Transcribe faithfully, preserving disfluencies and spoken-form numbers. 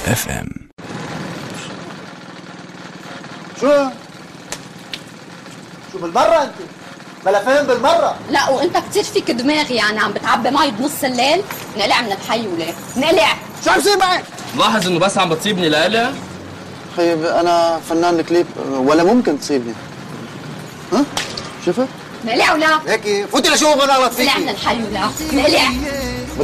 اف ام. شو؟ شو بالمرة انت؟ بلا فهم بالمرة. لا وانت كتير فيك دماغ، يعني عم بتعبي مي بنص الليل. نقلع من الحي وليه؟ نقلع. شو عم يصير معك؟ لاحظ انه بس عم بتصيبني لقلع. خيب انا فنان الكليب ولا ممكن تصيبني. ها؟ شفت؟ نقلع ولا؟ هيك فوتي لشوف انا غلط فيكي. نقلع من الحي ولا؟ نقلع.